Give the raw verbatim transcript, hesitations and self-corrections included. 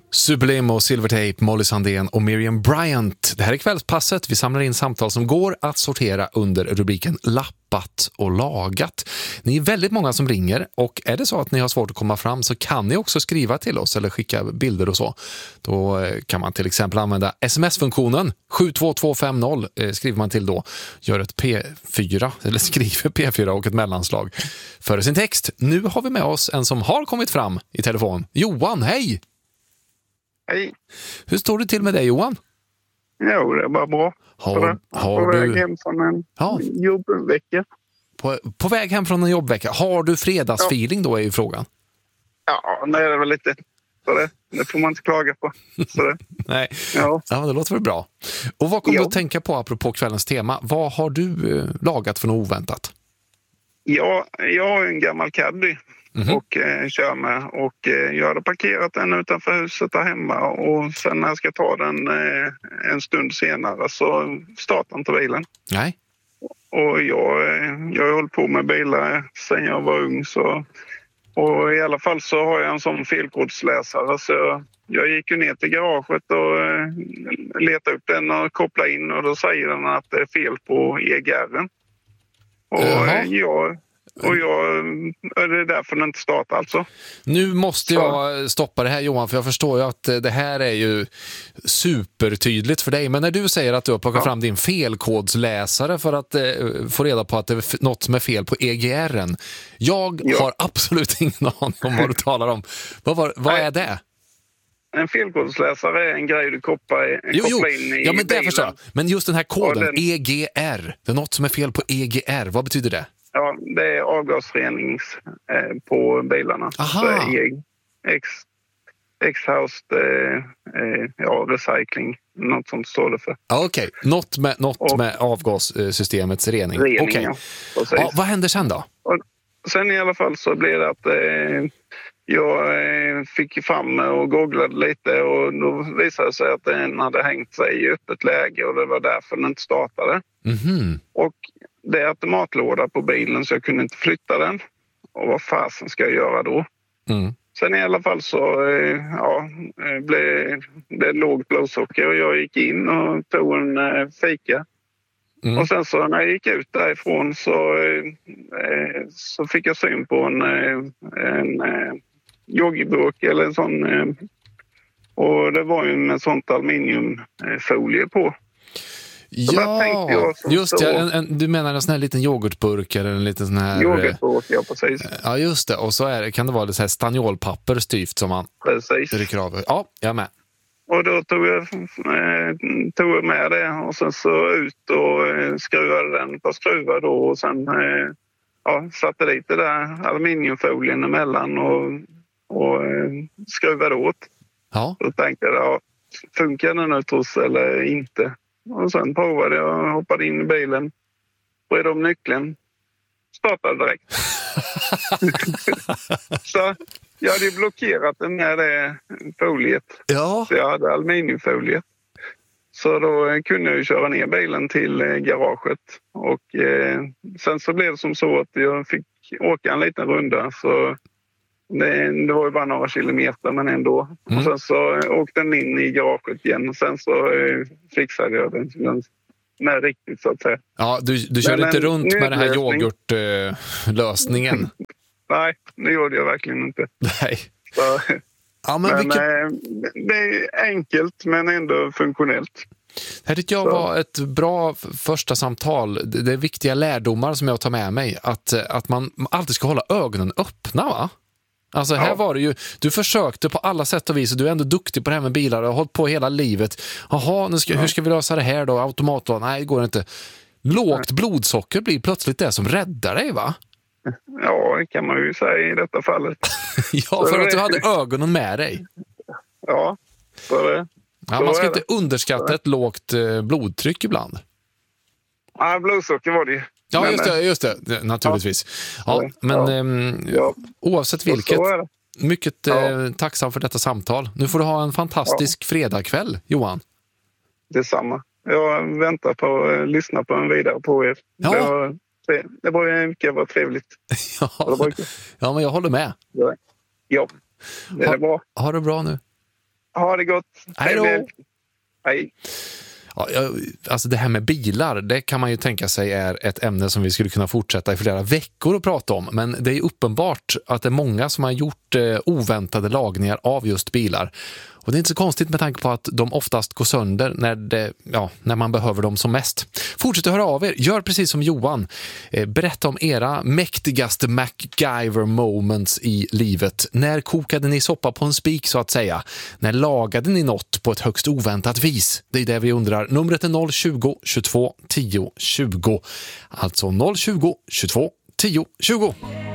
Sublime och Silvertape, Molly Sandén och Miriam Bryant. Det här är kvällspasset. Vi samlar in samtal som går att sortera under rubriken Lappat och lagat. Ni är väldigt många som ringer, och är det så att ni har svårt att komma fram så kan ni också skriva till oss eller skicka bilder och så. Då kan man till exempel använda sms-funktionen sju två två fem noll, skriver man till då. Gör ett P fyra, eller skriver P fyra och ett mellanslag för sin text. Nu har vi med oss en som har kommit fram i telefon. Johan, hej! Hej. Hur står det till med dig, Johan? Jo, det är bara bra. Har, har på väg du... hem från en ja. jobbvecka. På, på väg hem från en jobbvecka. Har du fredagsfeeling då, är ju frågan. Ja, det är det väl lite. Så det, det får man inte klaga på. Så det. Nej, ja. ja, det låter väl bra. Och vad kommer ja. du att tänka på apropå kvällens tema? Vad har du eh, lagat för något oväntat? Ja, jag har en gammal caddy. Mm-hmm. Och eh, kör med. Och eh, jag hade parkerat den utanför huset där hemma. Och sen när jag ska ta den eh, en stund senare så startar inte bilen. Nej. Och jag, eh, jag har hållit på med bilar sedan jag var ung. Så, och i alla fall så har jag en sån felkodsläsare. Så jag, jag gick ju ner till garaget och eh, letade upp den och kopplade in. Och då säger den att det är fel på E G R. Och eh, jag... Och jag, det är därför den inte startar alltså. Nu måste jag stoppa det här, Johan, för jag förstår ju att det här är ju supertydligt för dig. Men när du säger att du har plockat ja. fram din felkodsläsare för att eh, få reda på att det är något som är fel på E G R:en. Jag ja. har absolut ingen aning om vad du talar om. Vad, vad, vad är det? En felkodsläsare är en grej du kopplar, jo, jo. kopplar in i ja, men det bilen. förstår jag. Men just den här koden, den... E G R, det är något som är fel på E G R. Vad betyder det? Ja, det är avgasrenings eh, på bilarna. Aha. Ex, Ex-housed eh, eh, ja, recycling, något sånt står det för. Okej, okay. något, med, något och, med avgassystemets rening. rening okay. ja, ja, vad händer sen då? Och sen i alla fall så blev det att eh, jag eh, fick fram och googlade lite och då visade det sig att den hade hängt sig i öppet läge och det var därför den inte startade. Mm-hmm. Och det är automatlåda på bilen så jag kunde inte flytta den. Och vad fasen ska jag göra då? Mm. Sen i alla fall så ja, blev det lågt blodsocker och jag gick in och tog en eh, fika. Mm. Och sen så när jag gick ut därifrån så, eh, så fick jag syn på en, en eh, yogiburk eller en sån. Eh, och det var ju med sånt aluminiumfolie på. Ja, just det. En, en, du menar en sån här liten yoghurtburk eller en liten sån här... Yoghurtburk, ja precis. Ja, just det. Och så är det, kan det vara det så här staniolpapper styvt som man precis. Rycker av. Ja, jag är med. Och då tog jag, eh, tog jag med det och sen så ut och eh, skruvade den på skruvar då och sen eh, ja, satte dit det där aluminiumfolien emellan och, och eh, skruvade åt. Ja. Då tänkte jag, ja, funkar den nu trots eller inte? Och sen provade jag och hoppade in i bilen. Bred om nyckeln. Startade direkt. Så jag hade blockerat den med det foliet. Ja. Så jag hade aluminiumfoliet. Så då kunde jag köra ner bilen till garaget. Och eh, sen så blev det som så att jag fick åka en liten runda. Så det, det var ju bara några kilometer men ändå. Mm. Och sen så åkte den in i garaget igen och sen så eh, fixade jag den med riktigt så att säga. Ja, du, du körde inte runt med den här yoghurtlösningen. Uh, Nej, det gjorde jag verkligen inte. Nej. Så, ja, men men vilket... eh, det är enkelt men ändå funktionellt. Det här tyckte jag så. var ett bra första samtal. Det är viktiga lärdomar som jag tar med mig. Att, att man alltid ska hålla ögonen öppna, va? Alltså här ja. var det ju, du försökte på alla sätt och vis och du är ändå duktig på det här med bilar och har hållit på hela livet. Jaha, nu ska, ja. hur ska vi lösa det här då? Automat då? Nej, det går inte. Lågt blodsocker blir plötsligt det som räddar dig, va? Ja, det kan man ju säga i detta fallet. Ja, för att du hade ögonen med dig. Ja, så det. Ja, man ska inte underskatta ett lågt blodtryck ibland. Ja, blodsocker var det. Ja, men, just det, just det, naturligtvis. Ja, ja men ja. Ähm, ja. oavsett vilket, mycket ja. eh, tacksam för detta samtal. Nu får du ha en fantastisk ja. fredagkväll, Johan. Detsamma. Jag väntar på att uh, lyssna på en vidare på er. Ja. Det var, det var mycket var trevligt. ja. Det var ja, men jag håller med. Ja, ja. Det är ha, bra. Ha det bra nu. Ha det gott. Hej då. Hej. Ja, alltså det här med bilar, det kan man ju tänka sig är ett ämne som vi skulle kunna fortsätta i flera veckor att prata om. Men det är uppenbart att det är många som har gjort eh, oväntade lagningar av just bilar. Och det är inte så konstigt med tanke på att de oftast går sönder när, det, ja, när man behöver dem som mest. Fortsätt att höra av er. Gör precis som Johan. Eh, berätta om era mäktigaste MacGyver moments i livet. När kokade ni soppa på en spik så att säga? När lagade ni något på ett högst oväntat vis? Det är det vi undrar. Numret är noll tjugo, tjugotvå, tio, tjugo. Alltså noll tjugo, tjugotvå, tio, tjugo.